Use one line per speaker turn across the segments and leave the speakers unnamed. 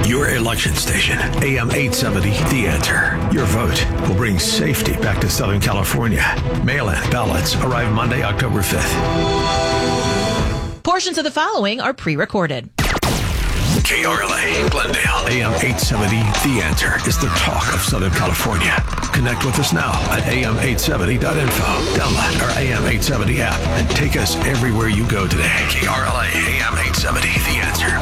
Your election station, AM 870, The Answer. Your vote will bring safety back to Southern California. Mail-in ballots arrive Monday, October 5th.
Portions of the following are pre-recorded.
KRLA, Glendale, AM 870, The Answer is the talk of Southern California. Connect with us now at am870.info. Download our AM 870 app and take us everywhere you go today. KRLA, AM 870, The Answer.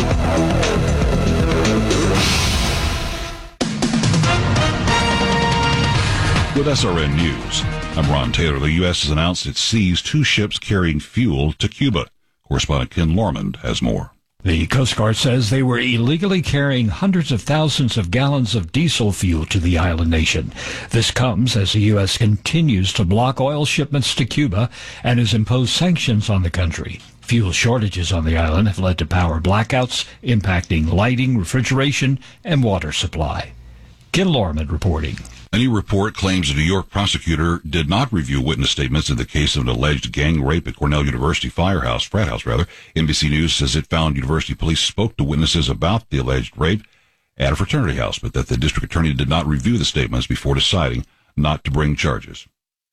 With SRN News, I'm Ron Taylor. The U.S. has announced it seized 2 ships carrying fuel to Cuba. Correspondent Ken Lormand has more.
The Coast Guard says they were illegally carrying hundreds of thousands of gallons of diesel fuel to the island nation. This comes as the U.S. continues to block oil shipments to Cuba and has imposed sanctions on the country. Fuel shortages on the island have led to power blackouts, impacting lighting, refrigeration, and water supply. Ken Lormand reporting.
A new report claims a New York prosecutor did not review witness statements in the case of an alleged gang rape at Cornell University frat house. NBC News says it found university police spoke to witnesses about the alleged rape at a fraternity house, but that the district attorney did not review the statements before deciding not to bring charges.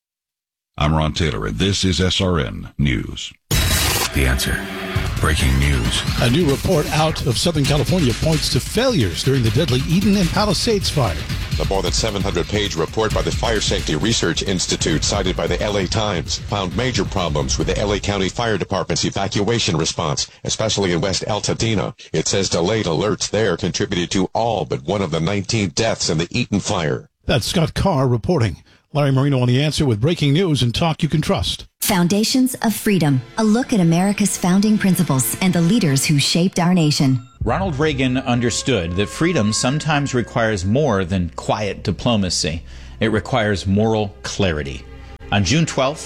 I'm Ron Taylor, and this is SRN News.
The Answer. Breaking news.
A new report out of Southern California points to failures during the deadly Eden and Palisades fire.
The more than 700-page report by the Fire Safety Research Institute, cited by the LA Times, found major problems with the LA County Fire Department's evacuation response, especially in West Altadena. It says delayed alerts there contributed to all but one of the 19 deaths in the Eden fire.
That's Scott Carr reporting. Larry Marino on The Answer with breaking news and talk you can trust.
Foundations of Freedom, a look at America's founding principles and the leaders who shaped our nation.
Ronald Reagan understood that freedom sometimes requires more than quiet diplomacy. It requires moral clarity. On June 12,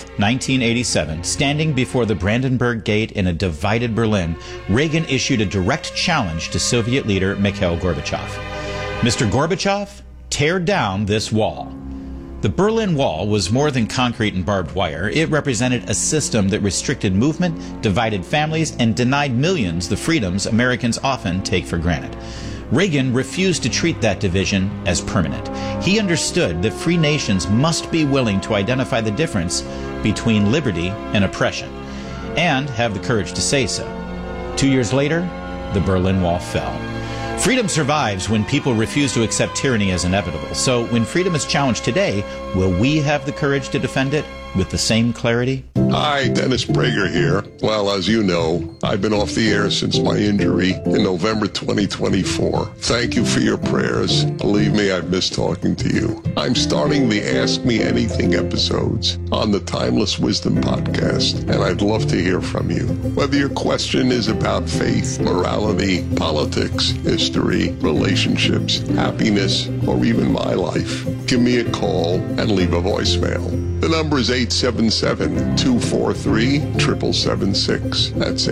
1987, standing before the Brandenburg Gate in a divided Berlin, Reagan issued a direct challenge to Soviet leader Mikhail Gorbachev. Mr. Gorbachev, tear down this wall. The Berlin Wall was more than concrete and barbed wire. It represented a system that restricted movement, divided families, and denied millions the freedoms Americans often take for granted. Reagan refused to treat that division as permanent. He understood that free nations must be willing to identify the difference between liberty and oppression, and have the courage to say so. 2 years later, the Berlin Wall fell. Freedom survives when people refuse to accept tyranny as inevitable. So when freedom is challenged today, will we have the courage to defend it with the same clarity?
Hi, Dennis Prager here. Well, as you know, I've been off the air since my injury in November 2024. Thank you for your prayers. Believe me, I've missed talking to you. I'm starting the Ask Me Anything episodes on the Timeless Wisdom podcast, and I'd love to hear from you. Whether your question is about faith, morality, politics, history, relationships, happiness, or even my life, give me a call and leave a voicemail. The number is 877-243-7776. That's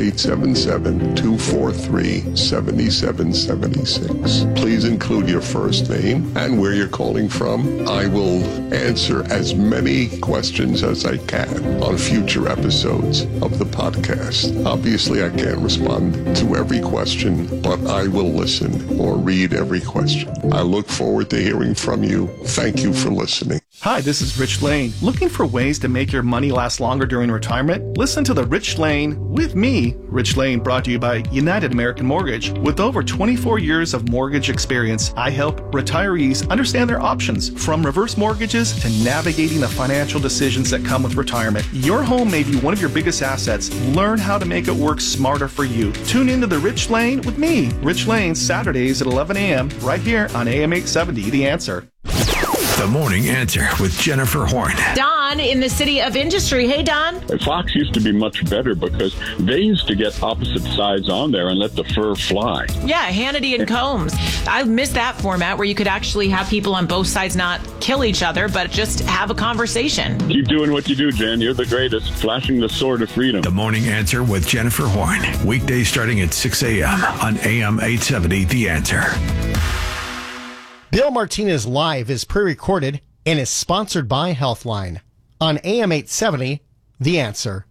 877-243-7776. Please include your first name and where you're calling from. I will answer as many questions as I can on future episodes of the podcast. Obviously, I can't respond to every question, but I will listen or read every question. I look forward to hearing from you. Thank you for listening.
Hi, this is Rich Lane. Looking for ways to make your money last longer during retirement? Listen to The Rich Lane with me, Rich Lane, brought to you by United American Mortgage. With over 24 years of mortgage experience, I help retirees understand their options, from reverse mortgages to navigating the financial decisions that come with retirement. Your home may be one of your biggest assets. Learn how to make it work smarter for you. Tune into The Rich Lane with me, Rich Lane, Saturdays at 11 a.m. right here on AM 870, The Answer.
The Morning Answer with Jennifer Horn.
Don in the City of Industry. Hey, Don.
Fox used to be much better because they used to get opposite sides on there and let the fur fly.
Yeah, Hannity and Combs. I miss that format where you could actually have people on both sides not kill each other, but just have a conversation.
Keep doing what you do, Jen. You're the greatest. Flashing the sword of freedom.
The Morning Answer with Jennifer Horn. Weekdays starting at 6 a.m. on AM 870, The Answer.
Bill Martinez Live is pre-recorded and is sponsored by Healthline on AM 870, The Answer.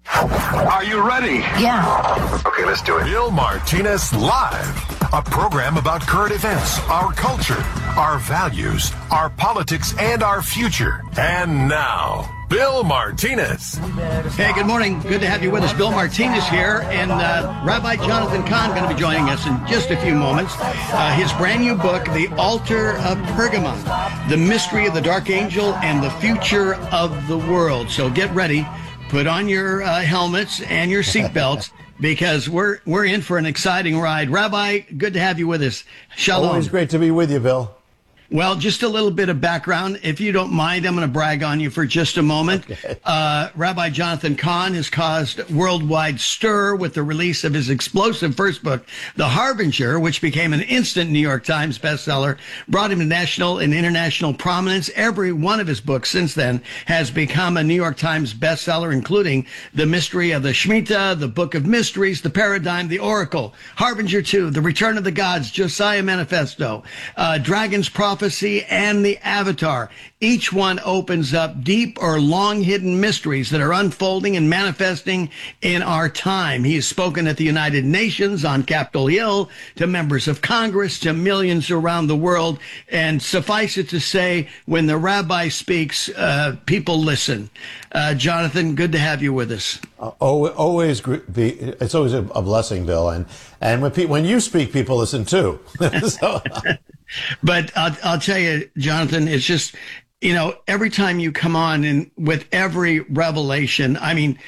Are you ready?
Yeah.
Okay, let's do it. Bill Martinez Live, a program about current events, our culture, our values, our politics, and our future. And now, Bill Martinez.
Hey, good morning. Good to have you with us. Bill Martinez here, and Rabbi Jonathan Cahn going to be joining us in just a few moments. His brand new book, The Altar of Pergamon, The Mystery of the Dark Angel and the Future of the World. So get ready. Put on your helmets and your seatbelts because we're in for an exciting ride. Rabbi, good to have you with us. Shalom.
Always great to be with you, Bill.
Well, just a little bit of background. If you don't mind, I'm going to brag on you for just a moment. Okay. Rabbi Jonathan Cahn has caused worldwide stir with the release of his explosive first book, The Harbinger, which became an instant New York Times bestseller, brought him to national and international prominence. Every one of his books since then has become a New York Times bestseller, including The Mystery of the Shemitah, The Book of Mysteries, The Paradigm, The Oracle, Harbinger 2, The Return of the Gods, Josiah Manifesto, Dragon's Prophecy, and The Avatar. Each one opens up deep or long hidden mysteries that are unfolding and manifesting in our time. He has spoken at the United Nations, on Capitol Hill, to members of Congress, to millions around the world. And suffice it to say, when the rabbi speaks, people listen. Jonathan, good to have you with us.
It's always a blessing, Bill. And when you speak, people listen too. So.
But I'll tell you, Jonathan, it's just, every time you come on and with every revelation, I mean,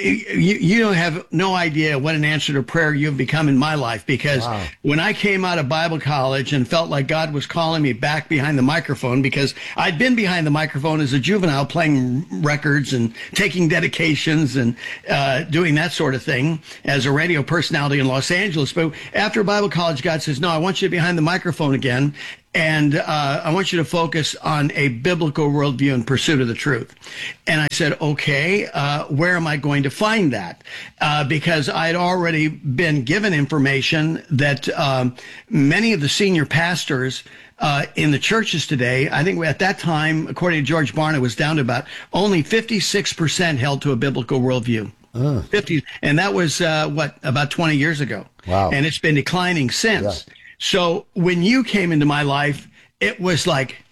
you have no idea what an answer to prayer you've become in my life, because when I came out of Bible college and felt like God was calling me back behind the microphone, because I'd been behind the microphone as a juvenile playing records and taking dedications and doing that sort of thing as a radio personality in Los Angeles. But after Bible college, God says, no, I want you behind the microphone again. And I want you to focus on a biblical worldview in pursuit of the truth. And I said, okay, where am I going to find that? Because I had already been given information that many of the senior pastors in the churches today, I think at that time, according to George Barna, it was down to about only 56% held to a biblical worldview. 50, and that was, about 20 years ago.
Wow.
And it's been declining since.
Yeah.
So when you came into my life, it was like,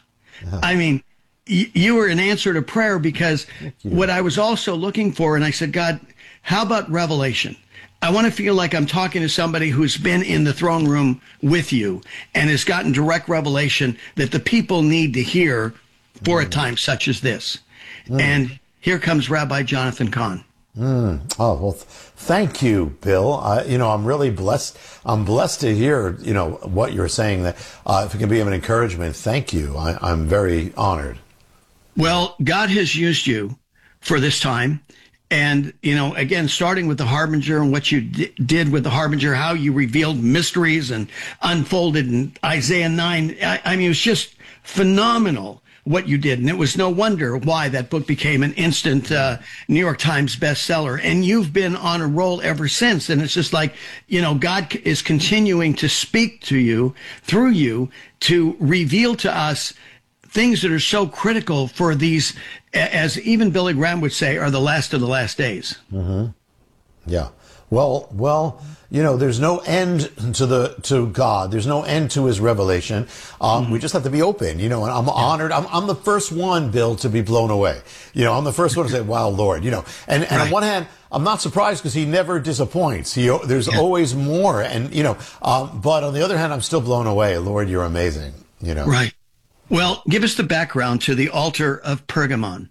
I mean, you were an answer to prayer, because what I was also looking for, and I said, God, how about revelation? I want to feel like I'm talking to somebody who's been in the throne room with you and has gotten direct revelation that the people need to hear for a time such as this. And here comes Rabbi Jonathan Cahn.
Oh, well, thank you, Bill. I'm really blessed. I'm blessed to hear, what you're saying, that if it can be of an encouragement, thank you. I'm very honored.
Well, God has used you for this time. And, again, starting with the Harbinger and what you did with the Harbinger, how you revealed mysteries and unfolded in Isaiah 9. I mean, it was just phenomenal what you did. And it was no wonder why that book became an instant New York Times bestseller. And you've been on a roll ever since. And it's just like, God is continuing to speak to you through you to reveal to us things that are so critical for these, as even Billy Graham would say, are the last of the last days.
Mm-hmm. Yeah. Well, there's no end to God. There's no end to his revelation. We just have to be open, and I'm honored. I'm the first one, Bill, to be blown away. I'm the first one to say, wow, Lord, and on one hand, I'm not surprised because he never disappoints. There's always more. And, but on the other hand, I'm still blown away. Lord, you're amazing,
Right. Well, give us the background to the altar of Pergamon.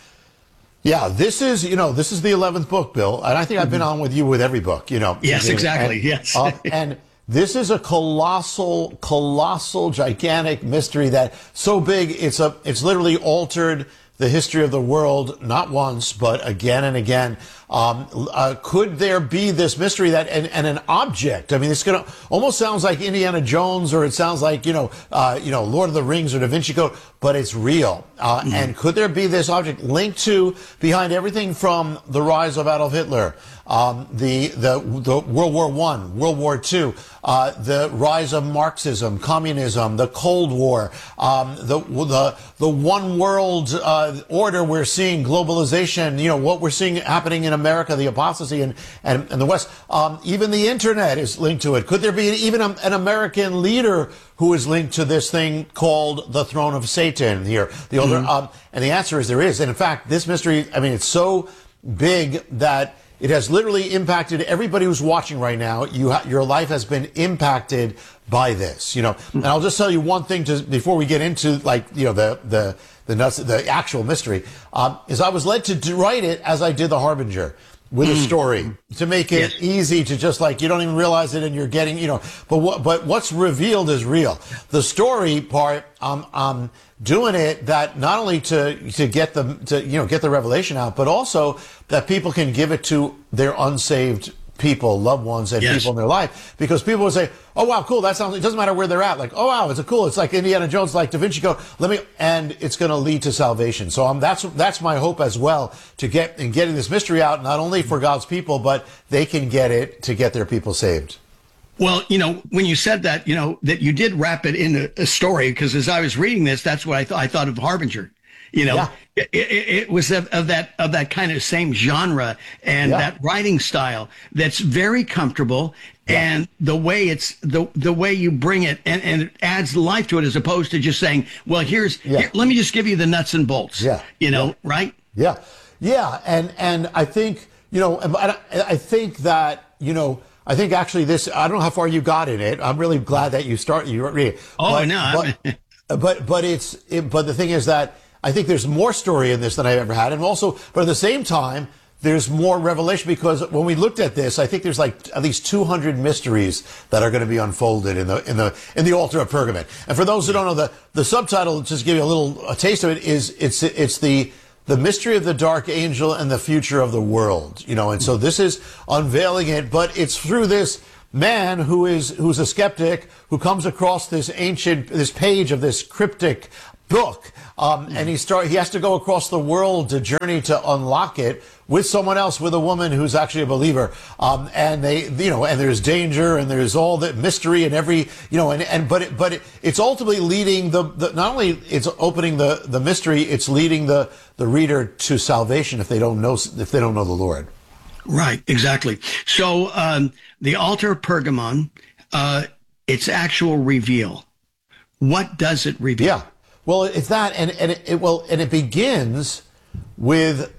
Yeah, this is the 11th book, Bill, and I think I've been on with you with every book,
Yes, exactly. Yes.
And this is a colossal, gigantic mystery that so big it's literally altered the history of the world, not once, but again and again. Could there be this mystery that, and an object? I mean, it's almost sounds like Indiana Jones, or it sounds like, Lord of the Rings or Da Vinci Code, but it's real. And could there be this object linked to behind everything from the rise of Adolf Hitler, the World War I, World War II, the rise of Marxism, communism, the Cold War, the one world order we're seeing, globalization, what we're seeing happening in America, the apostasy and the West. Even the internet is linked to it. Could there be even an American leader who is linked to this thing called the throne of Satan here? The older, and the answer is there is. And in fact, this mystery, I mean, it's so big that it has literally impacted everybody who's watching right now. Your life has been impacted by this, And I'll just tell you one thing before we get into the nuts, the actual mystery, is I was led to write it as I did The Harbinger, with a story to make it easy to just you don't even realize it and you're getting, but what's revealed is real. The story part, I'm doing it that not only to get get the revelation out, but also that people can give it to their unsaved people, loved ones, and people in their life, because people will say, "Oh wow, cool! It doesn't matter where they're at. Oh wow, it's like Indiana Jones, like Da Vinci Code. And it's going to lead to salvation." So that's my hope as well, getting this mystery out, not only for God's people, but they can get it to get their people saved.
Well, when you said that, that you did wrap it in a story, because as I was reading this, that's what I thought of Harbinger. It was of that kind of same genre and that writing style that's very comfortable, and the way it's the way you bring it and it adds life to it, as opposed to just saying, well, here, let me just give you the nuts and bolts. Right?
Yeah. And I think, I think that, I think actually I don't know how far you got in it. I'm really glad that you read it.
Oh,
but the thing is that I think there's more story in this than I've ever had. And also, but at the same time, there's more revelation, because when we looked at this, I think there's at least 200 mysteries that are going to be unfolded in the altar of Pergamon. And for those who don't know, the subtitle, just give you a taste of it, is it's the mystery of the dark angel and the future of the world, and so this is unveiling it, but it's through this man who's a skeptic, who comes across this page of this cryptic book, and he has to go across the world to journey to unlock it with someone else, with a woman who's actually a believer, and and there's danger and there's all the mystery and every, but it's ultimately leading not only it's opening the mystery, it's leading the reader to salvation if they don't know the Lord.
Right, exactly. So the altar of Pergamon, its actual reveal. What does it reveal?
Yeah. Well, it's that, and it begins with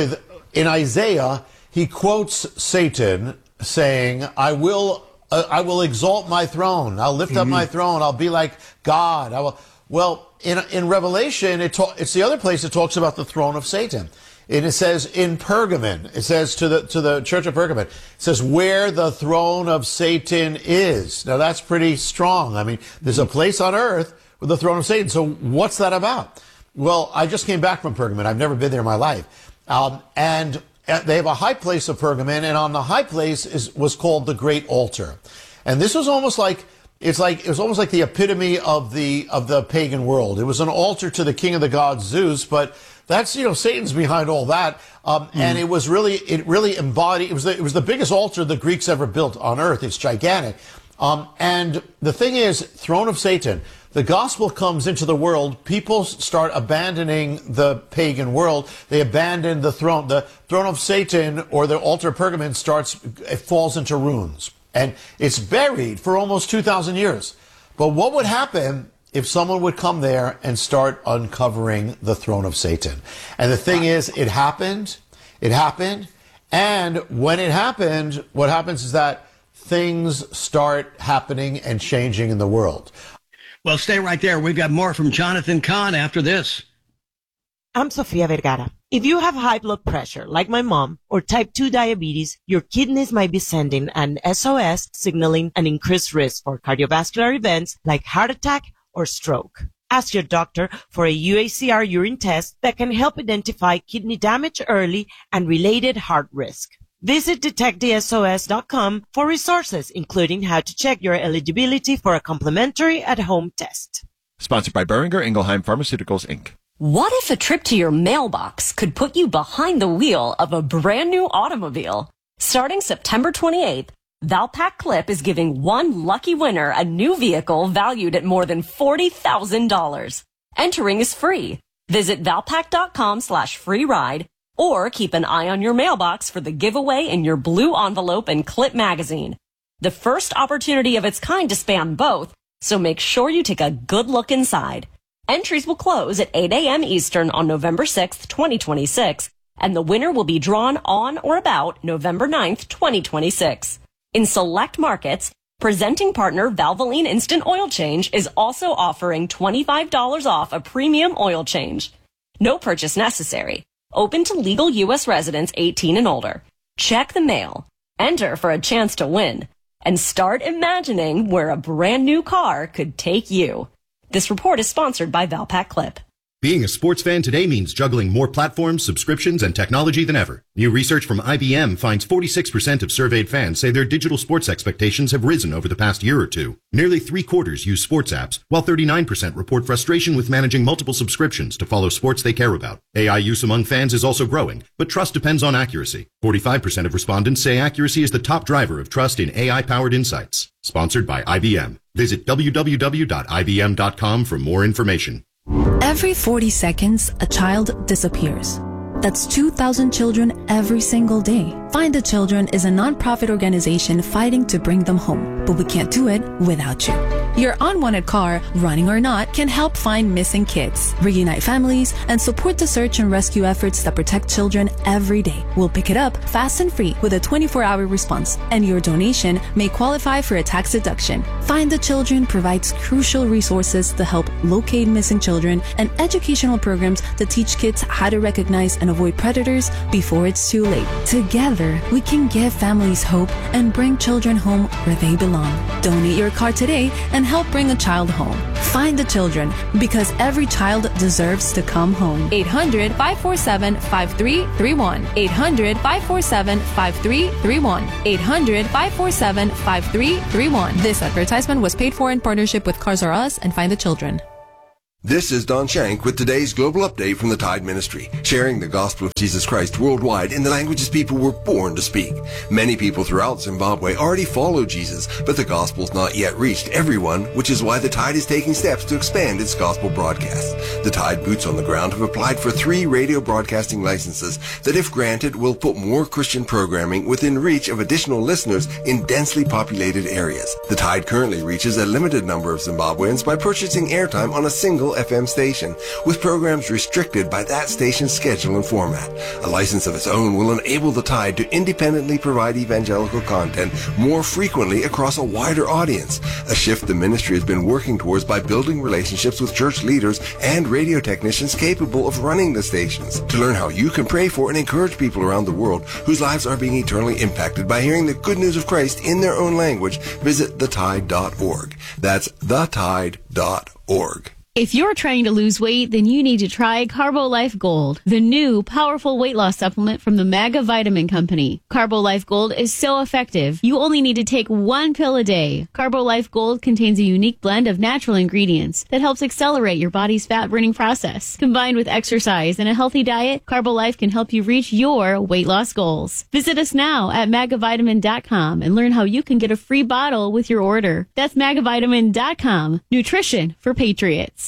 in Isaiah, he quotes Satan saying, "I will exalt my throne. I'll lift up my throne. I'll be like God. I will." Well, in Revelation, it's the other place it talks about the throne of Satan. And it says in Pergamon, it says to the church of Pergamon, it says where the throne of Satan is. Now that's pretty strong. I mean, there's a place on earth with the throne of Satan. So what's that about? Well, I just came back from Pergamon. I've never been there in my life. And they have a high place of Pergamon, and on the high place was called the Great Altar. And this was almost like, it was almost like the epitome of the pagan world. It was an altar to the king of the gods, Zeus, but that's, Satan's behind all that. And it really embodied, it was the biggest altar the Greeks ever built on earth. It's gigantic. And the thing is, throne of Satan, the gospel comes into the world, people start abandoning the pagan world, they abandon the throne of Satan, or the altar of Pergamon it falls into ruins. And it's buried for almost 2,000 years. But what would happen if someone would come there and start uncovering the throne of Satan? And the thing is, it happened, and when it happened, what happens is that things start happening and changing in the world.
Well, stay right there. We've got more from Jonathan Cahn after this.
I'm Sofia Vergara. If you have high blood pressure, like my mom, or type 2 diabetes, your kidneys might be sending an SOS signaling an increased risk for cardiovascular events like heart attack or stroke. Ask your doctor for a UACR urine test that can help identify kidney damage early and related heart risk. Visit detectthesos.com for resources, including how to check your eligibility for a complimentary at-home test.
Sponsored by Boehringer Ingelheim Pharmaceuticals, Inc.
What if a trip to your mailbox could put you behind the wheel of a brand new automobile? Starting September 28th, Valpak Clip is giving one lucky winner a new vehicle valued at more than $40,000. Entering is free. Visit Valpak.com/free ride Or keep an eye on your mailbox for the giveaway in your blue envelope and Clip magazine. The first opportunity of its kind to spam both, so make sure you take a good look inside. Entries will close at 8 a.m. Eastern on November 6th, 2026, and the winner will be drawn on or about November 9th, 2026. In select markets, presenting partner Valvoline Instant Oil Change is also offering $25 off a premium oil change. No purchase necessary. Open to legal U.S. residents 18 and older. Check the mail. Enter for a chance to win. And start imagining where a brand new car could take you. This report is sponsored by Valpak Clip.
Being a sports fan today means juggling more platforms, subscriptions, and technology than ever. New research from IBM finds 46% of surveyed fans say their digital sports expectations have risen over the past year or two. Nearly 3/4 use sports apps, while 39% report frustration with managing multiple subscriptions to follow sports they care about. AI use among fans is also growing, but trust depends on accuracy. 45% of respondents say accuracy is the top driver of trust in AI-powered insights. Sponsored by IBM. Visit www.ibm.com for more information.
Every 40 seconds, a child disappears. That's 2,000 children every single day. Find the Children is a non-profit organization fighting to bring them home, but we can't do it without you. Your unwanted car, running or not, can help find missing kids, reunite families, and support the search and rescue efforts that protect children every day. We'll pick it up fast and free with a 24-hour response, and your donation may qualify for a tax deduction. Find the Children provides crucial resources to help locate missing children and educational programs that teach kids how to recognize and avoid predators before it's too late. Together, we can give families hope and bring children home where they belong. Donate your car today and help bring a child home. Find the Children, because every child deserves to come home. 800-547-5331. 800-547-5331. 800-547-5331. This advertisement was paid for in partnership with Cars R Us and Find the Children.
This is Don Shank with today's global update from the Tide Ministry, sharing the gospel of Jesus Christ worldwide in the languages people were born to speak. Many people throughout Zimbabwe already follow Jesus, but the gospel's not yet reached everyone, which is why the Tide is taking steps to expand its gospel broadcasts. The Tide boots on the ground have applied for 3 radio broadcasting licenses that, if granted, will put more Christian programming within reach of additional listeners in densely populated areas. The Tide currently reaches a limited number of Zimbabweans by purchasing airtime on a single FM station, with programs restricted by that station's schedule and format. A license of its own will enable the Tide to independently provide evangelical content more frequently across a wider audience, a shift the ministry has been working towards by building relationships with church leaders and radio technicians capable of running the stations. To learn how you can pray for and encourage people around the world whose lives are being eternally impacted by hearing the good news of Christ in their own language, visit thetide.org. That's thetide.org.
If you're trying to lose weight, then you need to try CarboLife Gold, the new powerful weight loss supplement from the Maga Vitamin Company. CarboLife Gold is so effective, you only need to take 1 pill a day. CarboLife Gold contains a unique blend of natural ingredients that helps accelerate your body's fat-burning process. Combined with exercise and a healthy diet, CarboLife can help you reach your weight loss goals. Visit us now at magavitamin.com and learn how you can get a free bottle with your order. That's magavitamin.com. Nutrition for patriots.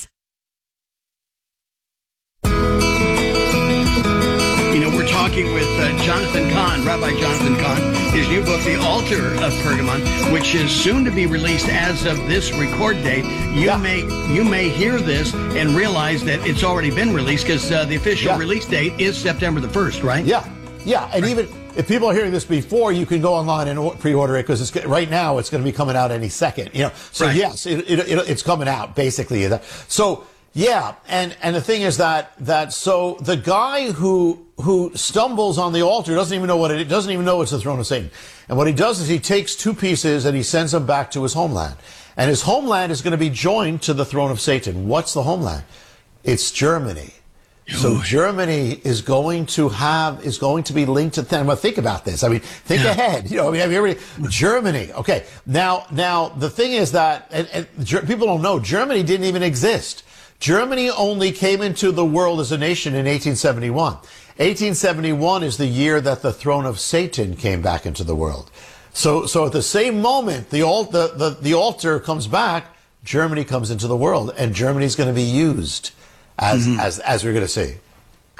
We're talking with Jonathan Cahn, Rabbi Jonathan Cahn, his new book, The Altar of Pergamon, which is soon to be released as of this record date. You may hear this and realize that it's already been released, because the official release date is September the 1st, right?
Yeah. And even if people are hearing this before, you can go online and pre-order it, because right now it's going to be coming out any second. So right. Yes, it's coming out basically. So. Yeah, and the thing is that so the guy who stumbles on the altar doesn't even know it's the throne of Satan. And what he does is he takes 2 pieces and he sends them back to his homeland. And his homeland is going to be joined to the throne of Satan. What's the homeland? It's Germany. So Germany is going to be linked to them. Well, think about this. Think ahead. Germany. Okay. Now the thing is that and people don't know, Germany didn't even exist. Germany only came into the world as a nation in 1871. 1871 is the year that the throne of Satan came back into the world. So at the same moment the altar comes back, Germany comes into the world, and Germany's going to be used as we're going to see.
Right.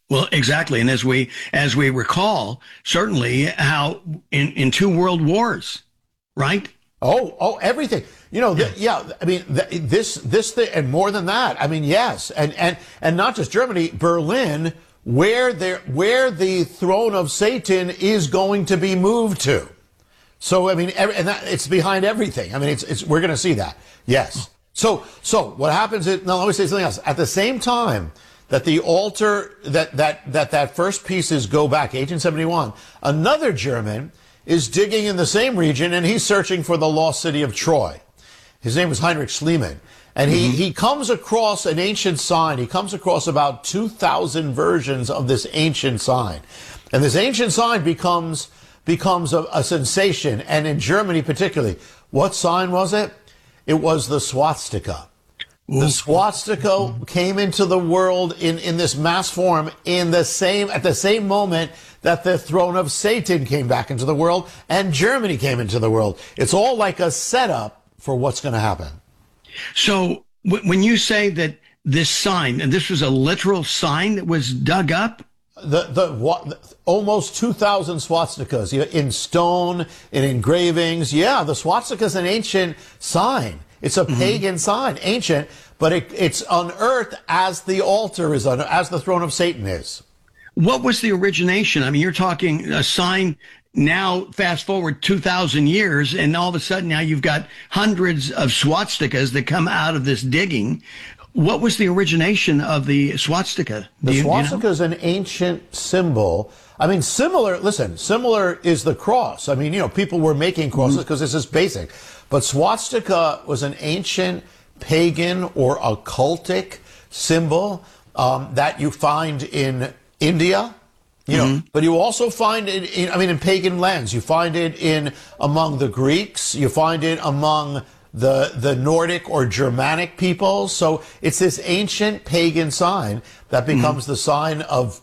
Well, exactly. And as we recall, certainly how in 2 world wars, right?
Oh, everything. You know, I mean, this thing, and more than that. I mean, yes, and not just Germany, Berlin, where the throne of Satan is going to be moved to. So I mean, it's behind everything. I mean, we're going to see that. Yes. So what happens is, now let me say something else. At the same time that the altar, that first pieces go back, 1871, another German is digging in the same region, and he's searching for the lost city of Troy. His name was Heinrich Schliemann. And he comes across an ancient sign. He comes across about 2,000 versions of this ancient sign. And this ancient sign becomes a sensation. And in Germany particularly, what sign was it? It was the swastika. The swastika came into the world in this mass form at the same moment that the throne of Satan came back into the world and Germany came into the world. It's all like a setup for what's going to happen.
So when you say that this sign, and this was a literal sign that was dug up?
Almost 2,000 swastikas in stone, in engravings. Yeah, the swastika is an ancient sign. It's a pagan sign, ancient, but it's unearthed as the altar is, as the throne of Satan is.
What was the origination? I mean, you're talking a sign now, fast forward 2,000 years, and all of a sudden now you've got hundreds of swastikas that come out of this digging. What was the origination of the swastika?
The swastika is an ancient symbol. I mean, similar is the cross. I mean, you know, people were making crosses because this is basic. But swastika was an ancient pagan or occultic symbol that you find in India, you know, but you also find it in pagan lands. You find it among the Greeks. You find it among the Nordic or Germanic peoples. So it's this ancient pagan sign that becomes the sign of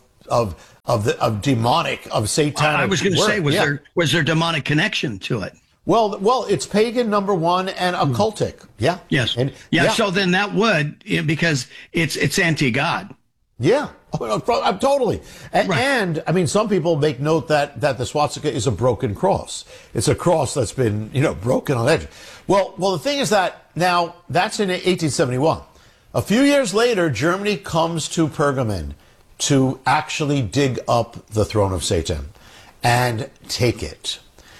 demonic, of satanic.
I was going to say, was there demonic connection to it?
Well, it's pagan, number one, and occultic. Yeah.
Yes.
And,
so then that would, because it's anti-God.
Yeah. Totally. And I mean, some people make note that the swastika is a broken cross. It's a cross that's been, broken on edge. Well, the thing is that now that's in 1871. A few years later, Germany comes to Pergamon to actually dig up the throne of Satan and take it.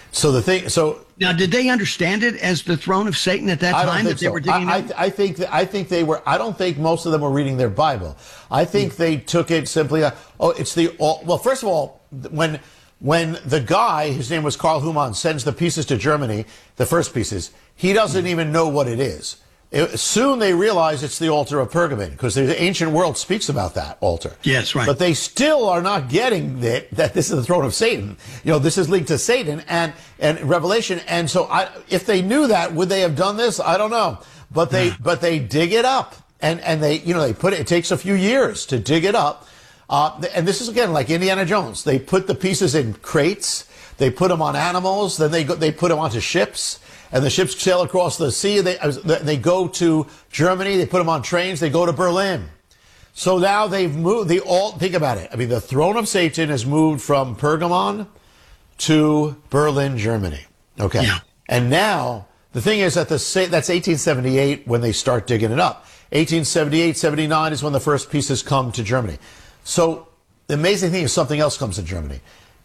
Now, did they understand it as the throne of Satan at that time that they were digging it? I think they were. I don't think most of them were reading their Bible. I think they took it simply. Well, first of all, when the guy, his name was Karl Humann, sends the pieces to Germany, the first pieces, he doesn't even know what it is. Soon they realize it's the altar of Pergamon, because the ancient world speaks about that altar.
Yes, right.
But they still are not getting that this is the throne of Satan. This is linked to Satan and Revelation. And so if they knew that, would they have done this? I don't know. But they dig it up and they put it. It takes a few years to dig it up. And this is again like Indiana Jones. They put the pieces in crates. They put them on animals. Then they put them onto ships. And the ships sail across the sea. They go to Germany. They put them on trains. They go to Berlin. So now they've moved. Think about it. I mean, the throne of Satan has moved from Pergamon to Berlin, Germany. Okay. Yeah. And now the thing is that that's 1878 when they start digging it up. 1878, 79 is when the first pieces come to Germany. So the amazing thing is something else comes to Germany.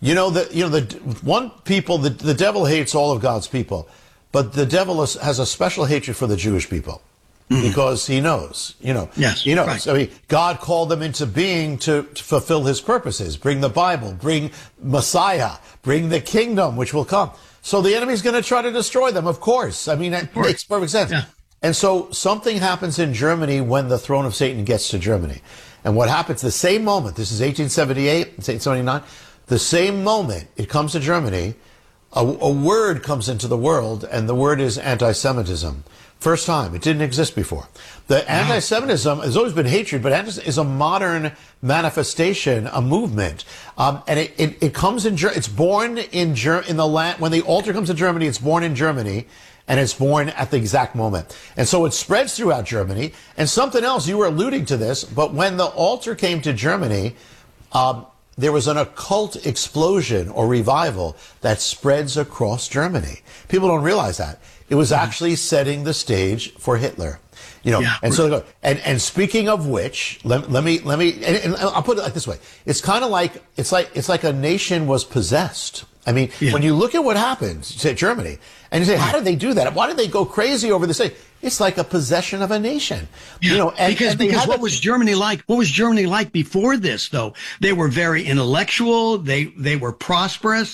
The devil hates all of God's people. But the devil has a special hatred for the Jewish people because he knows,
Yes,
he knows.
Right.
I mean, God called them into being to fulfill his purposes, bring the Bible, bring Messiah, bring the kingdom, which will come. So the enemy's going to try to destroy them, of course. I mean, that makes perfect sense. Yeah. And so something happens in Germany when the throne of Satan gets to Germany. And what happens the same moment, this is 1878, 1879, the same moment it comes to Germany, a word comes into the world, and the word is anti-Semitism. First time. It didn't exist before. The anti-Semitism has always been hatred, but is a modern manifestation, a movement. And it comes it's born in the land, when the altar comes to Germany, it's born in Germany, and it's born at the exact moment. And so it spreads throughout Germany. And something else, you were alluding to this, but when the altar came to Germany, there was an occult explosion or revival that spreads across Germany. People don't realize that. It was actually setting the stage for Hitler. You know, and speaking of which, let me, and I'll put it like this way. It's kind of like, it's like a nation was possessed. I mean, when you look at what happened to Germany, and you say, how did they do that? Why did they go crazy over this thing? It's like a possession of a nation. You know,
because what was Germany like? What was Germany like before this, though? They were very intellectual. They were prosperous.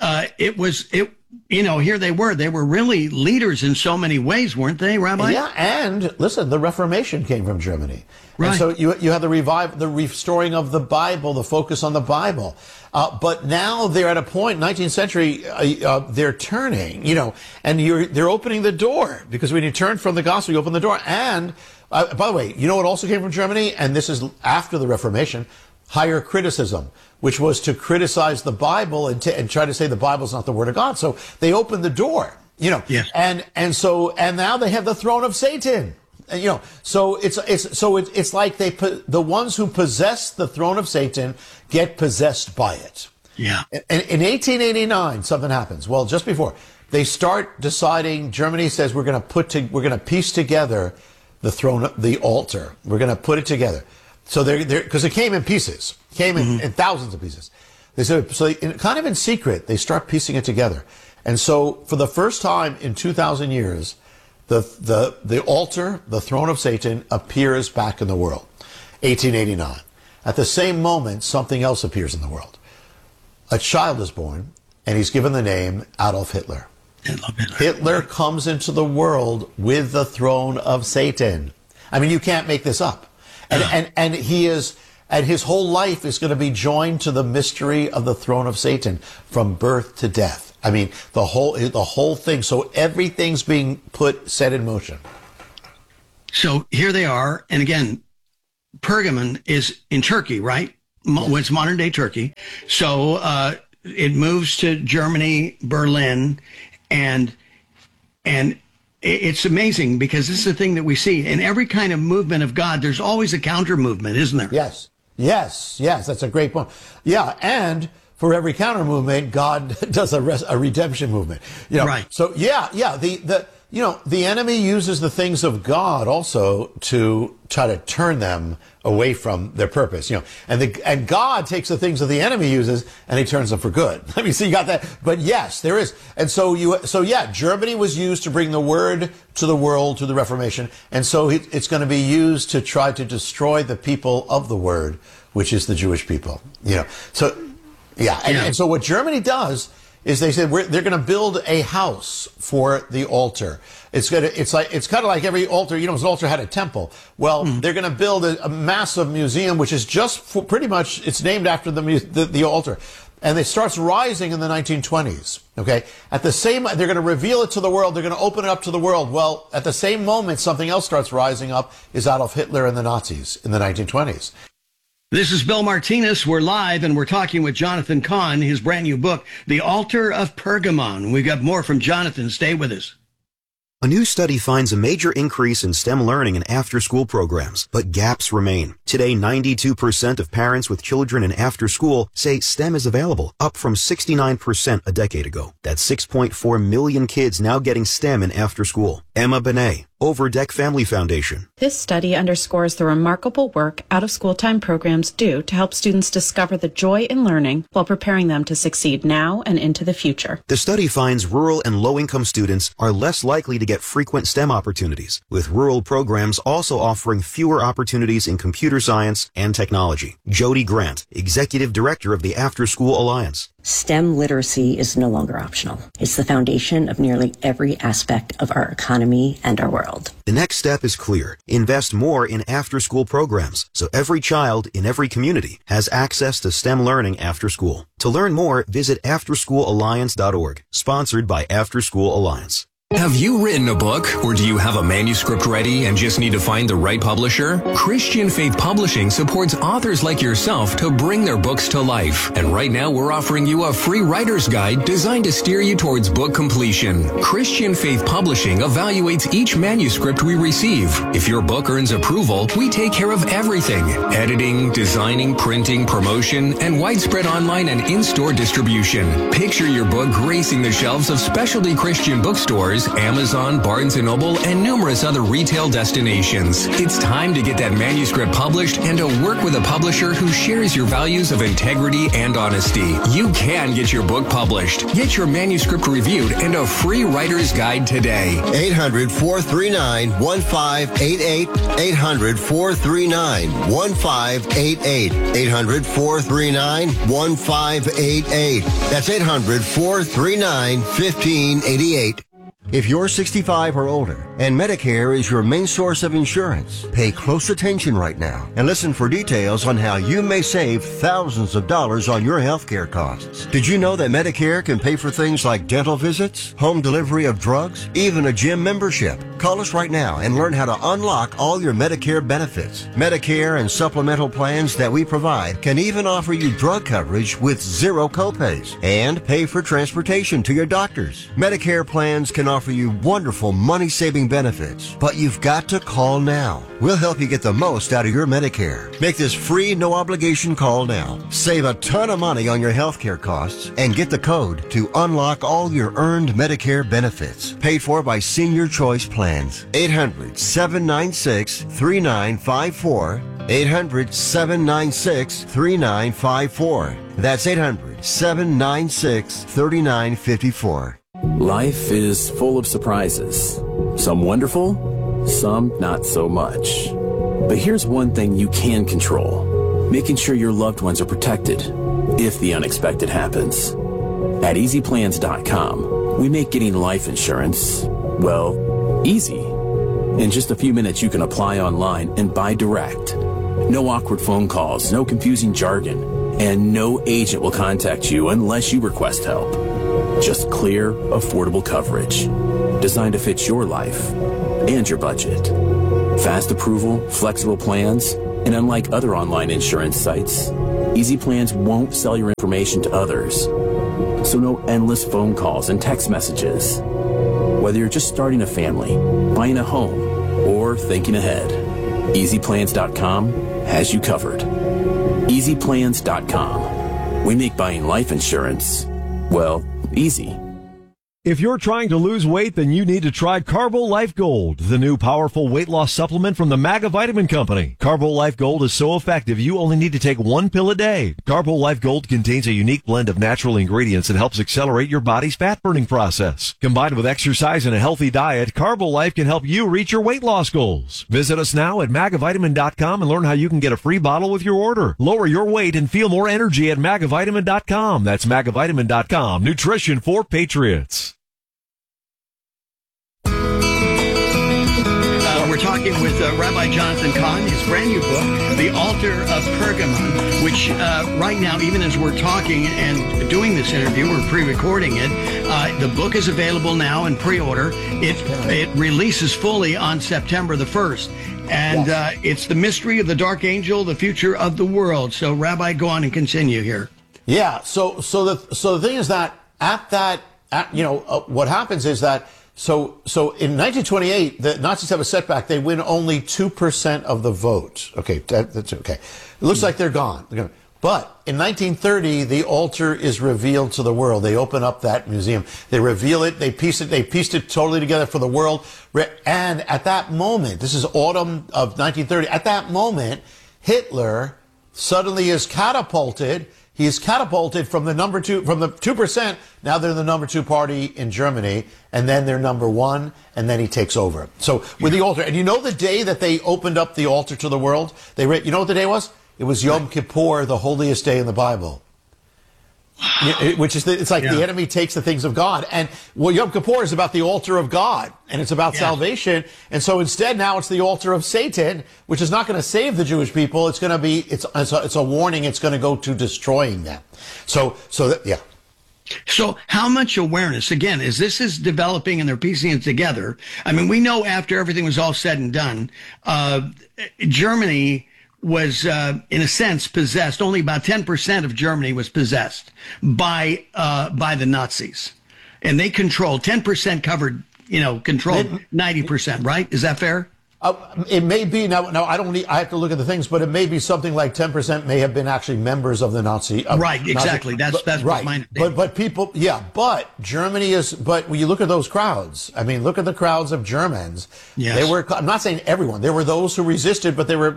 You know, here they were really leaders in so many ways, weren't they, Rabbi?
Yeah, and listen, the Reformation came from Germany. Right. And so you have the restoring of the Bible, the focus on the Bible. But now they're at a point, 19th century, they're turning, you know, and they're opening the door, because when you turn from the gospel, you open the door. And, by the way, you know what also came from Germany? And this is after the Reformation, higher criticism, which was to criticize the Bible and try to say the Bible's not the Word of God. So they opened the door, you know, and now they have the throne of Satan. And, you know, so it's like the ones who possess the throne of Satan get possessed by it.
Yeah.
And in 1889, something happens. Well, just before they start deciding, Germany says we're going to piece together the throne, the altar. We're going to put it together. So they're because it came in pieces, in thousands of pieces. They said, so kind of in secret, they start piecing it together. And so for the first time in 2,000 years, the altar, the throne of Satan, appears back in the world. 1889. At the same moment, something else appears in the world. A child is born, and he's given the name Adolf Hitler. Hitler comes into the world with the throne of Satan. I mean, you can't make this up. And his whole life is going to be joined to the mystery of the throne of Satan from birth to death. I mean, the whole thing. So everything's being set in motion.
So here they are. And again, Pergamon is in Turkey, right? It's modern day Turkey. So, it moves to Germany, Berlin, and it's amazing, because this is the thing that we see in every kind of movement of God. There's always a counter movement, isn't there?
Yes. That's a great point. Yeah. And for every counter movement, God does a redemption movement. You know, right. So the enemy uses the things of God also to try to turn them away from their purpose, you know, and God takes the things that the enemy uses and he turns them for good. I mean, so you got that, but yes, there is. And so Germany was used to bring the word to the world through the Reformation. And so it's going to be used to try to destroy the people of the word, which is the Jewish people, you know. So, and so what Germany does is they said they're going to build a house for the altar. It's kind of like every altar, you know, an altar had a temple. Well, they're going to build a massive museum, which is just pretty much, it's named after the altar. And it starts rising in the 1920s. Okay. They're going to reveal it to the world. They're going to open it up to the world. Well, at the same moment, something else starts rising up, is Adolf Hitler and the Nazis in the 1920s.
This is Bill Martinez. We're live, and we're talking with Jonathan Cahn, his brand new book, The Altar of Pergamon. We've got more from Jonathan. Stay with us.
A new study finds a major increase in STEM learning in after-school programs, but gaps remain. Today, 92% of parents with children in after-school say STEM is available, up from 69% a decade ago. That's 6.4 million kids now getting STEM in after-school. Emma Benet, Overdeck Family Foundation.
This study underscores the remarkable work out-of-school time programs do to help students discover the joy in learning while preparing them to succeed now and into the future.
The study finds rural and low-income students are less likely to get frequent STEM opportunities, with rural programs also offering fewer opportunities in computer science and technology. Jody Grant, Executive Director of the After School Alliance.
STEM literacy is no longer optional. It's the foundation of nearly every aspect of our economy and our world.
The next step is clear. Invest more in after-school programs so every child in every community has access to STEM learning after school. To learn more, visit AfterSchoolAlliance.org, sponsored by After School Alliance.
Have you written a book, or do you have a manuscript ready and just need to find the right publisher? Christian Faith Publishing supports authors like yourself to bring their books to life. And right now we're offering you a free writer's guide designed to steer you towards book completion. Christian Faith Publishing evaluates each manuscript we receive. If your book earns approval, we take care of everything: editing, designing, printing, promotion, and widespread online and in-store distribution. Picture your book gracing the shelves of specialty Christian bookstores, Amazon, Barnes & Noble, and numerous other retail destinations. It's time to get that manuscript published and to work with a publisher who shares your values of integrity and honesty. You can get your book published. Get your manuscript reviewed and a free writer's guide today.
800-439-1588. 800-439-1588. 800-439-1588. That's 800-439-1588. If you're 65 or older and Medicare is your main source of insurance, pay close attention right now and listen for details on how you may save thousands of dollars on your healthcare costs. Did you know that Medicare can pay for things like dental visits, home delivery of drugs, even a gym membership? Call us right now and learn how to unlock all your Medicare benefits. Medicare and supplemental plans that we provide can even offer you drug coverage with zero copays and pay for transportation to your doctors. Medicare plans can offer you wonderful money-saving benefits, but you've got to call now. We'll help you get the most out of your Medicare. Make this free, no-obligation call now. Save a ton of money on your healthcare costs and get the code to unlock all your earned Medicare benefits. Paid for by Senior Choice Plans. 800-796-3954. 800-796-3954. That's 800-796-3954.
Life is full of surprises. Some wonderful, some not so much. But here's one thing you can control: making sure your loved ones are protected if the unexpected happens. At EasyPlans.com, we make getting life insurance, well, easy. In just a few minutes, you can apply online and buy direct. No awkward phone calls, no confusing jargon, and no agent will contact you unless you request help. Just clear, affordable coverage designed to fit your life and your budget. Fast approval, flexible plans, and unlike other online insurance sites, Easy Plans won't sell your information to others. So no endless phone calls and text messages. Whether you're just starting a family, buying a home, or thinking ahead, EasyPlans.com has you covered. EasyPlans.com. We make buying life insurance, well, easy.
If you're trying to lose weight, then you need to try Carbo Life Gold, the new powerful weight loss supplement from the MAGA Vitamin Company. Carbo Life Gold is so effective, you only need to take one pill a day. Carbo Life Gold contains a unique blend of natural ingredients that helps accelerate your body's fat-burning process. Combined with exercise and a healthy diet, Carbo Life can help you reach your weight loss goals. Visit us now at MAGAVitamin.com and learn how you can get a free bottle with your order. Lower your weight and feel more energy at MAGAVitamin.com. That's MAGAVitamin.com. Nutrition for Patriots.
We're talking with Rabbi Jonathan Cahn, his brand new book, The Altar of Pergamon, which right now, even as we're talking and doing this interview, we're pre-recording it. The book is available now in pre-order. It releases fully on September the 1st. And it's the mystery of the Dark Angel, the future of the world. So, Rabbi, go on and continue here.
Yeah. So the thing is that what happens is that So in 1928, the Nazis have a setback. They win only 2% of the vote. Okay, that's okay. It looks like they're gone. But in 1930, the altar is revealed to the world. They open up that museum. They reveal it. They pieced it totally together for the world. And at that moment, this is autumn of 1930. At that moment, Hitler suddenly is catapulted. He is catapulted from the 2%. Now they're the number 2 party in Germany, and then they're number 1, and then he takes over. So with the altar, and you know the day that they opened up the altar to the world? You know what the day was? It was Yom Kippur, the holiest day in the Bible. Which is, it's like the enemy takes the things of God. And Yom Kippur is about the altar of God, and it's about salvation. And so instead now it's the altar of Satan, which is not going to save the Jewish people. It's going to be, it's a warning. It's going to go to destroying them.
So how much awareness, again, as this is developing and they're piecing it together? I mean, we know after everything was all said and done, Germany was, in a sense, possessed. Only about 10% of Germany was possessed by the Nazis. And they controlled, 10% covered, controlled 90%, right? Is that fair?
It may be now. I have to look at the things, but it may be something like 10% may have been actually members of the Nazi.
Right, exactly. That's
right.
Mine.
But people, yeah. But Germany is. But when you look at those crowds, I mean, look at the crowds of Germans.
Yes.
They were. I'm not saying everyone. There were those who resisted, but they were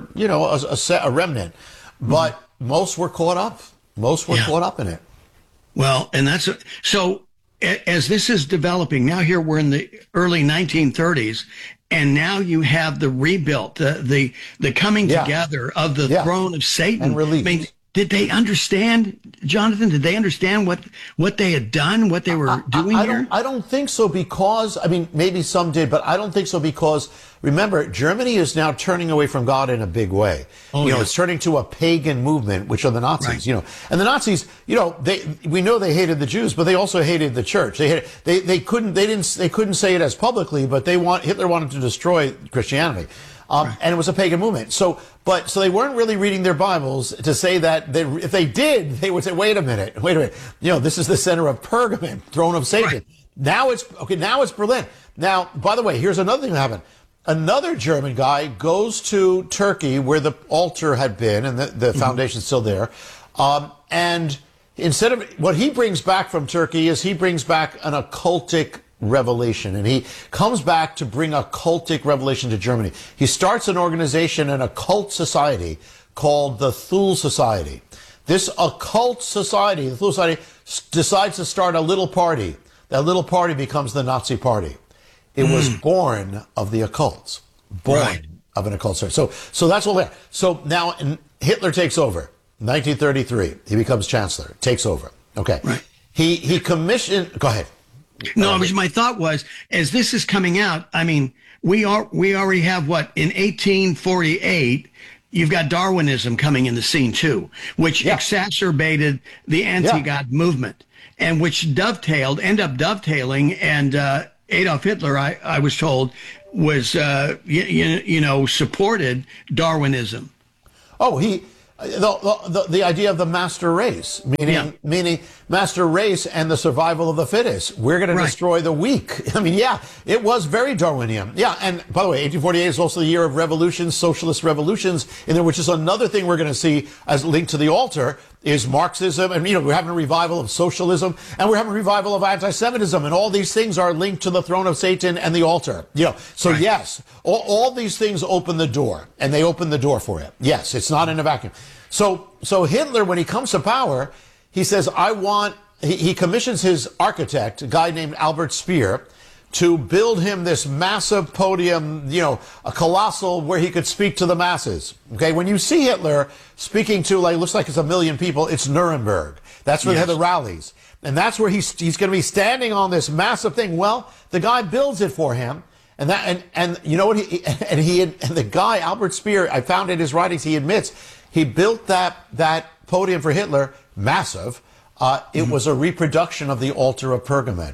a remnant. But most were caught up. Most were caught up in it.
Well, and that's so. As this is developing now, here we're in the early 1930s. And now you have the rebuilt, the coming together of the throne of Satan.
And release.
I mean, did they understand, Jonathan? Did they understand what they had done, what they were doing here?
I don't think so, because, I mean, maybe some did, but I don't think so, because, remember, Germany is now turning away from God in a big way. It's turning to a pagan movement, which are the Nazis,
Right.
And the Nazis, we know they hated the Jews, but they also hated the church. They couldn't say it as publicly, but Hitler wanted to destroy Christianity. And it was a pagan movement. So they weren't really reading their Bibles to say that if they did, they would say, wait a minute. This is the center of Pergamon, throne of Satan.
Right.
Now it's Berlin. Now, by the way, here's another thing that happened. Another German guy goes to Turkey where the altar had been and the foundation's still there. And instead of what he brings back from Turkey is he brings back an occultic revelation, and he comes back to bring a cultic revelation to Germany. He starts an organization, an occult society called the Thule Society. This occult society, the Thule Society, decides to start a little party. That little party becomes the Nazi Party. It was born of the occults, of an occult society. So that's what we're. So now Hitler takes over. 1933, he becomes chancellor, takes over. Okay,
right.
He commissioned. Go ahead.
No, my thought was, as this is coming out, I mean, we already have in 1848, you've got Darwinism coming in the scene too, which exacerbated the anti-God movement, and which ended up dovetailing, and Adolf Hitler, I was told, was supported Darwinism.
Oh, the idea of the master race, meaning master race and the survival of the fittest. We're going to destroy the weak. I mean, it was very Darwinian. Yeah, and by the way, 1848 is also the year of revolutions, socialist revolutions, in there, which is another thing we're going to see as linked to the altar is Marxism, and we're having a revival of socialism, and we're having a revival of anti-Semitism, and all these things are linked to the throne of Satan and the altar. Yes, all these things open the door, and they open the door for it. Yes, it's not in a vacuum. So Hitler, when he comes to power, he says, he commissions his architect, a guy named Albert Speer, to build him this massive podium, a colossal, where he could speak to the masses. Okay, when you see Hitler speaking to, looks like it's 1 million people, it's Nuremberg. That's where they have the rallies. And that's where he's going to be standing on this massive thing. Well, the guy builds it for him. And you know what? The guy, Albert Speer, I found in his writings, he admits, he built that podium for Hitler, massive. It was a reproduction of the altar of Pergamon.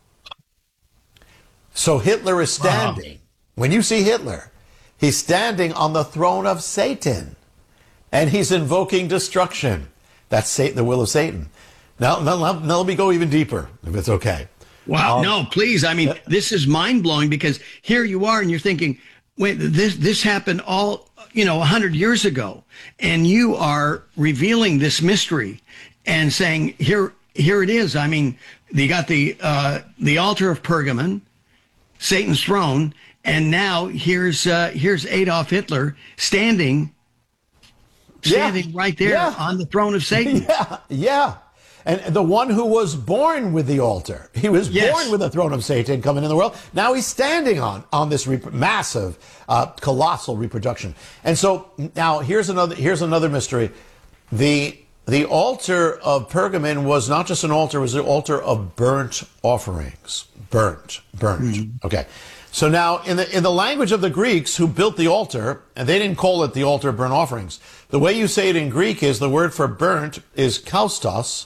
So Hitler is standing. Wow. When you see Hitler, he's standing on the throne of Satan, and he's invoking destruction. That's the will of Satan. Now let me go even deeper, if it's okay.
Wow, no, please. I mean, this is mind-blowing, because here you are, and you're thinking, wait, this happened all, 100 years ago, and you are revealing this mystery and saying, here it is. I mean, you got the altar of Pergamon, Satan's throne, and now here's Adolf Hitler standing right there on the throne of Satan.
Yeah. And the one who was born with the altar. He was born with the throne of Satan coming in the world. Now he's standing on this massive, colossal reproduction. And so now here's another mystery. The altar of Pergamon was not just an altar, it was an altar of burnt offerings. Burnt. Mm-hmm. Okay. So now, in the language of the Greeks who built the altar, and they didn't call it the altar of burnt offerings, the way you say it in Greek is the word for burnt is kaustos,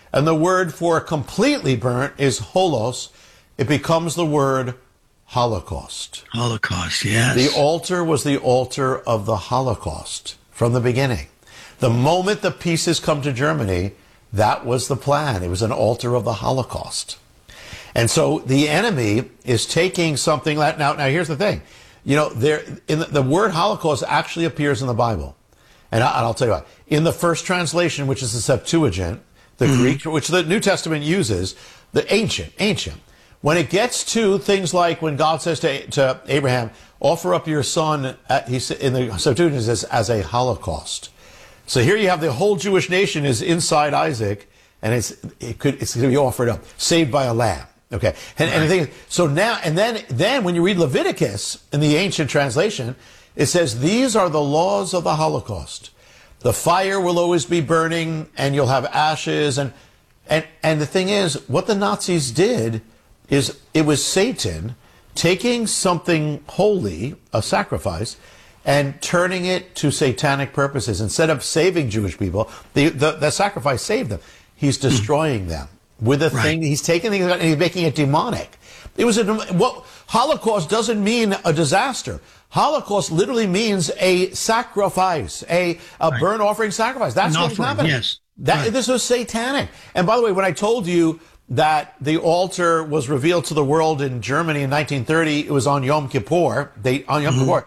And the word for completely burnt is holos. It becomes the word Holocaust.
Holocaust, yes.
The altar was the altar of the Holocaust from the beginning. The moment the pieces come to Germany, that was the plan. It was an altar of the Holocaust. And so the enemy is taking something that, now here's the thing. You know, the word Holocaust actually appears in the Bible. And I'll tell you what. In the first translation, which is the Septuagint, the Greek, which the New Testament uses, the ancient, when it gets to things like when God says to Abraham, offer up your son, in the Septuagint it says, as a holocaust. So here you have the whole Jewish nation is inside Isaac, and it's going to be offered up, saved by a lamb. Okay, and the thing is, so now and then when you read Leviticus in the ancient translation, it says these are the laws of the Holocaust. The fire will always be burning, and you'll have ashes, and the thing is, what the Nazis did is it was Satan taking something holy, a sacrifice, and turning it to satanic purposes. Instead of saving Jewish people, the sacrifice saved them. He's destroying them with a thing. He's taking things and he's making it demonic. It was Holocaust doesn't mean a disaster. Holocaust literally means a sacrifice, a burnt offering sacrifice. That's what's happening.
Yes.
This was satanic. And by the way, when I told you that the altar was revealed to the world in Germany in 1930, it was on Yom Kippur. Kippur.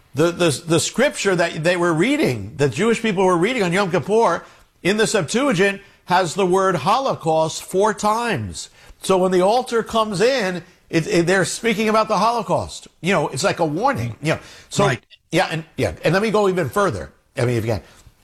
The scripture that they were reading, the Jewish people were reading on Yom Kippur, in the Septuagint, has the word Holocaust 4 times. So when the altar comes in, they're speaking about the Holocaust. You know, it's like a warning. You know, so and let me go even further. I mean, if you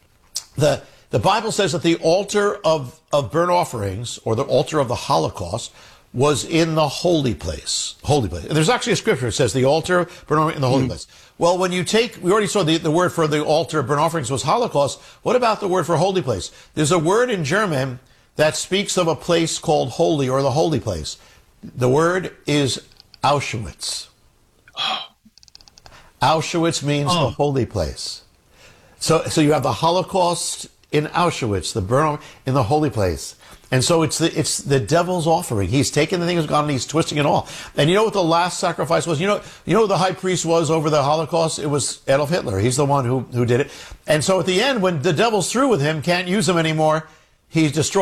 can, the Bible says that the altar of burnt offerings, or the altar of the Holocaust, was in the holy place. Holy place. And there's actually a scripture that says the altar of burnt offering in the holy place. Well, when you we already saw the word for the altar of burnt offerings was Holocaust. What about the word for holy place? There's a word in German that speaks of a place called holy, or the holy place. The word is Auschwitz. Auschwitz means the holy place. So you have the Holocaust in Auschwitz, the burn in the holy place. And so it's the devil's offering. He's taking the thing of God and he's twisting it all. And you know what the last sacrifice was? You know who the high priest was over the Holocaust? It was Adolf Hitler. He's the one who did it. And so at the end, when the devil's through with him, can't use him anymore, he's destroyed.